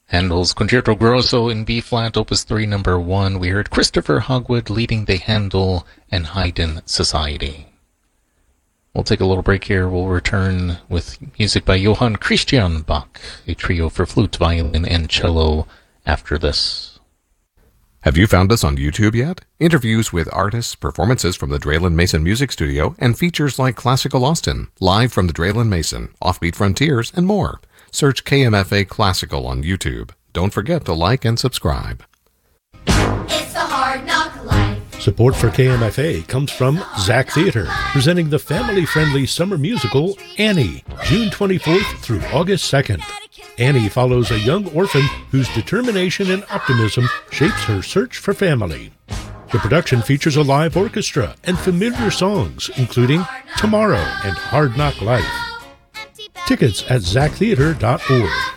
Handel's Concerto Grosso in B-flat, Opus 3, number 1. We heard Christopher Hogwood leading the Handel and Haydn Society. We'll take a little break here. We'll return with music by Johann Christian Bach, a trio for flute, violin, and cello after this. Have you found us on YouTube yet? Interviews with artists, performances from the Draylen Mason Music Studio, and features like Classical Austin, Live from the Draylen Mason, Offbeat Frontiers, and more. Search KMFA Classical on YouTube. Don't forget to like and subscribe. It's the Hard Knock Life. Support for KMFA comes from Zach Theater, presenting the family-friendly summer musical Annie, June 24th through August 2nd. Annie follows a young orphan whose determination and optimism shapes her search for family. The production features a live orchestra and familiar songs, including Tomorrow and Hard Knock Life. Tickets at zachtheater.org.